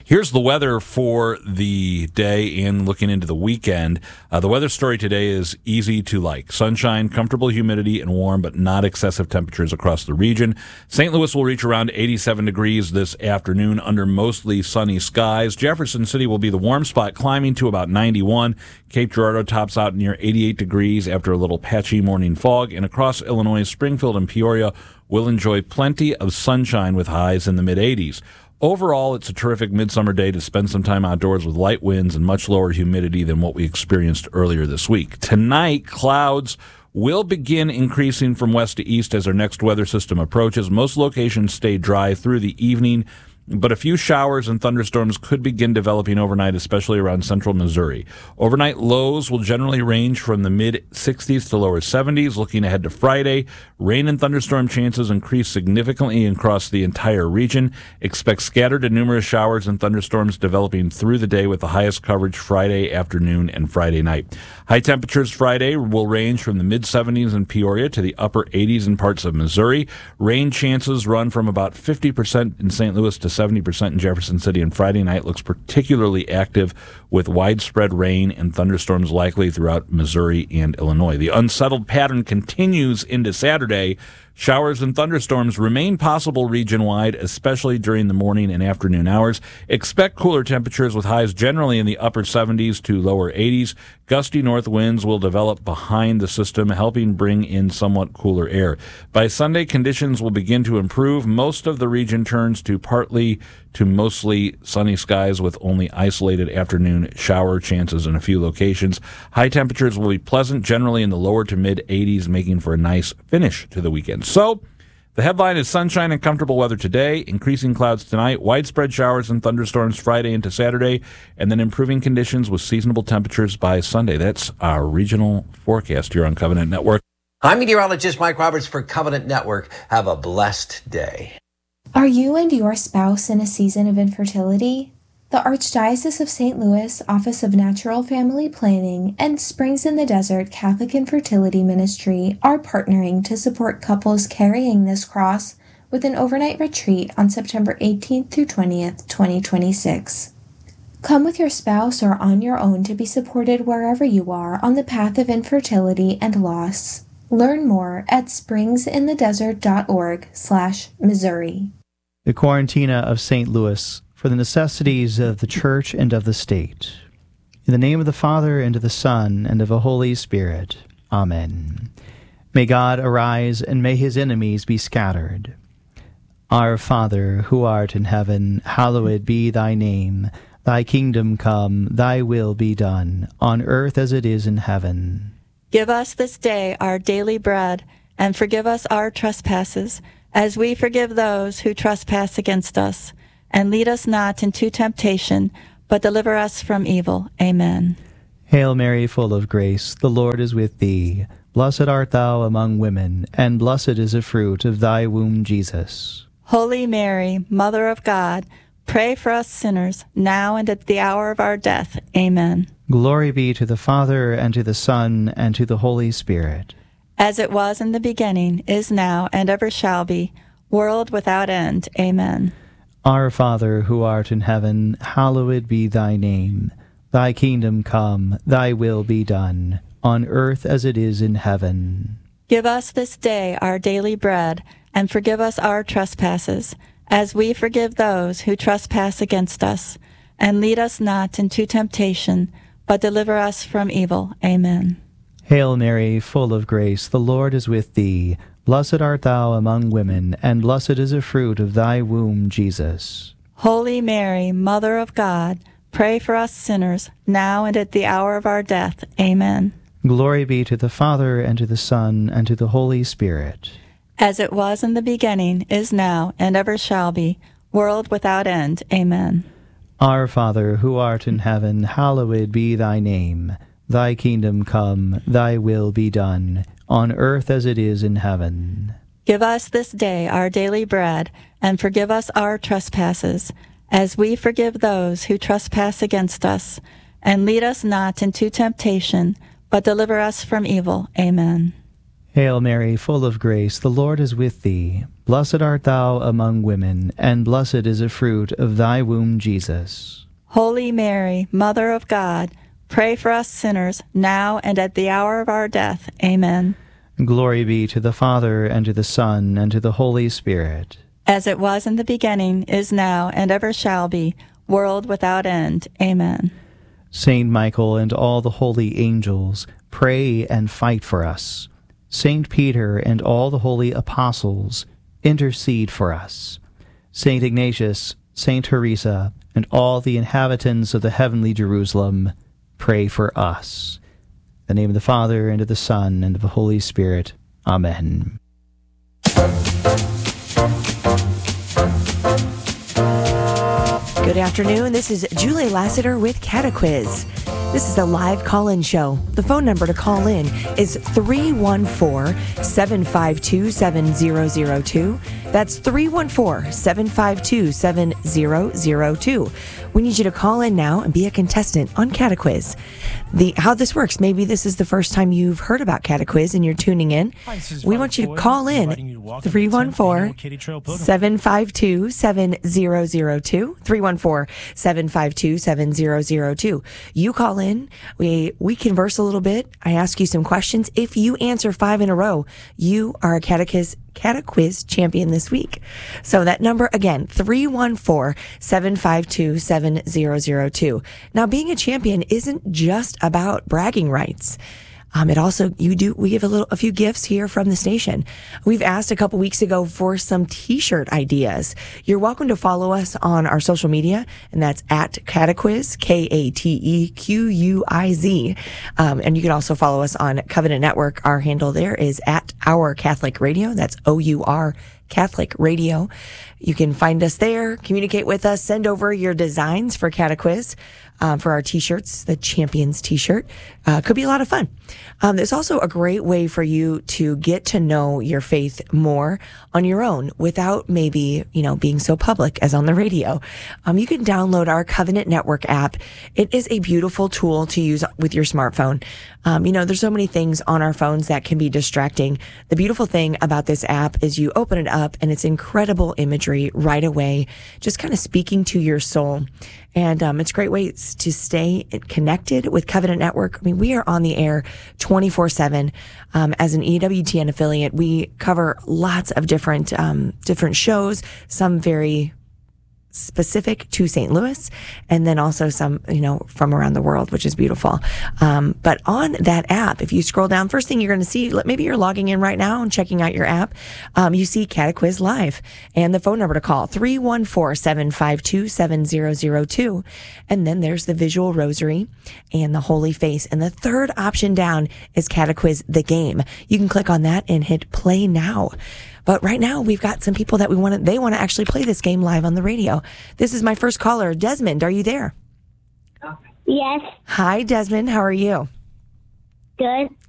Here's the weather for the day and looking into the weekend. The weather story today is easy to like. Sunshine, comfortable humidity, and warm but not excessive temperatures across the region. St. Louis will reach around 87 degrees this afternoon under mostly sunny skies. Jefferson City will be the warm spot, climbing to about 91. Cape Girardeau tops out near 88 degrees after a little patchy morning fog. And across Illinois, Springfield and Peoria will enjoy plenty of sunshine with highs in the mid-80s. Overall, it's a terrific midsummer day to spend some time outdoors with light winds and much lower humidity than what we experienced earlier this week. Tonight, clouds will begin increasing from west to east as our next weather system approaches. Most locations stay dry through the evening, but a few showers and thunderstorms could begin developing overnight, especially around central Missouri. Overnight lows will generally range from the mid-60s to lower 70s. Looking ahead to Friday, rain and thunderstorm chances increase significantly across the entire region. Expect scattered and numerous showers and thunderstorms developing through the day with the highest coverage Friday afternoon and Friday night. High temperatures Friday will range from the mid-70s in Peoria to the upper 80s in parts of Missouri. Rain chances run from about 50% in St. Louis to 70% in Jefferson City, and Friday night looks particularly active with widespread rain and thunderstorms likely throughout Missouri and Illinois. The unsettled pattern continues into Saturday. Showers and thunderstorms remain possible region-wide, especially during the morning and afternoon hours. Expect cooler temperatures with highs generally in the upper 70s to lower 80s. Gusty north winds will develop behind the system, helping bring in somewhat cooler air. By Sunday, conditions will begin to improve. Most of the region turns to partly to mostly sunny skies with only isolated afternoon shower chances in a few locations. High temperatures will be pleasant, generally in the lower to mid-80s, making for a nice finish to the weekend. So, the headline is sunshine and comfortable weather today, increasing clouds tonight, widespread showers and thunderstorms Friday into Saturday, and then improving conditions with seasonable temperatures by Sunday. That's our regional forecast here on Covenant Network. I'm meteorologist Mike Roberts for Covenant Network. Have a blessed day. Are you and your spouse in a season of infertility? The Archdiocese of St. Louis Office of Natural Family Planning and Springs in the Desert Catholic Infertility Ministry are partnering to support couples carrying this cross with an overnight retreat on September 18th through 20th, 2026. Come with your spouse or on your own to be supported wherever you are on the path of infertility and loss. Learn more at springsinthedesert.org/Missouri. The Quarantina of St. Louis for the necessities of the Church and of the State. In the name of the Father, and of the Son, and of the Holy Spirit. Amen. May God arise, and may his enemies be scattered. Our Father, who art in heaven, hallowed be thy name. Thy kingdom come, thy will be done, on earth as it is in heaven. Give us this day our daily bread, and forgive us our trespasses, as we forgive those who trespass against us. And lead us not into temptation, but deliver us from evil. Amen. Hail Mary, full of grace, the Lord is with thee. Blessed art thou among women, and blessed is the fruit of thy womb, Jesus. Holy Mary, Mother of God, pray for us sinners, now and at the hour of our death. Amen. Glory be to the Father, and to the Son, and to the Holy Spirit. As it was in the beginning, is now, and ever shall be, world without end. Amen. Our Father, who art in heaven, hallowed be thy name. Thy kingdom come, thy will be done, on earth as it is in heaven. Give us this day our daily bread, and forgive us our trespasses, as we forgive those who trespass against us. And lead us not into temptation, but deliver us from evil. Amen. Hail Mary, full of grace, the Lord is with thee. Blessed art thou among women, and blessed is the fruit of thy womb, Jesus. Holy Mary, Mother of God, pray for us sinners, now and at the hour of our death. Amen. Glory be to the Father, and to the Son, and to the Holy Spirit. As it was in the beginning, is now, and ever shall be, world without end. Amen. Our Father, who art in heaven, hallowed be thy name. Thy kingdom come, thy will be done, on earth as it is in heaven. Give us this day our daily bread, and forgive us our trespasses, as we forgive those who trespass against us. And lead us not into temptation, but deliver us from evil. Amen. Hail Mary, full of grace, the Lord is with thee. Blessed art thou among women, and blessed is the fruit of thy womb, Jesus. Holy Mary, Mother of God, pray for us sinners, now and at the hour of our death. Amen. Glory be to the Father, and to the Son, and to the Holy Spirit. As it was in the beginning, is now, and ever shall be, world without end. Amen. Saint Michael and all the holy angels, pray and fight for us. Saint Peter and all the holy apostles, intercede for us. Saint Ignatius, Saint Teresa, and all the inhabitants of the heavenly Jerusalem, pray for us. In the name of the Father, and of the Son, and of the Holy Spirit. Amen. Good afternoon. This is Julie Lassiter with Cataquiz. This is a live call-in show. The phone number to call in is 314-752-7002. That's 314-752-7002. We need you to call in now and be a contestant on Cataquiz. How this works, maybe this is the first time you've heard about Cataquiz and you're tuning in. We want you to call in 314-752-7002. 314-752-7002. You call in, we converse a little bit. I ask you some questions. If you answer 5 in a row, you are a Cataquiz champion this week. So that number again, 314-752-7002. Now, being a champion isn't just about bragging rights. We give a few gifts here from the station. We've asked a couple weeks ago for some t-shirt ideas. You're welcome to follow us on our social media, and that's at Cataquiz, Katequiz. And you can also follow us on Covenant Network. Our handle there is at Our Catholic Radio. That's OUR Catholic Radio. You can find us there, communicate with us, send over your designs for Cataquiz. For our t-shirts, the Champions t-shirt. Could be a lot of fun. There's also a great way for you to get to know your faith more on your own without maybe, being so public as on the radio. You can download our Covenant Network app. It is a beautiful tool to use with your smartphone. There's so many things on our phones that can be distracting. The beautiful thing about this app is you open it up and it's incredible imagery right away, just kind of speaking to your soul. And it's great ways to stay connected with Covenant Network. We are on the air 24/7. As an EWTN affiliate, we cover lots of different shows, some very specific to St. Louis, and then also some, from around the world, which is beautiful. But on that app, if you scroll down, first thing you're going to see, maybe you're logging in right now and checking out your app. You see Cataquiz Live and the phone number to call, 314-752-7002. And then there's the visual rosary and the holy face. And the third option down is Cataquiz the game. You can click on that and hit play now. But right now, we've got some people that they want to actually play this game live on the radio. This is my first caller. Desmond, are you there? Yes. Hi, Desmond. How are you? Good.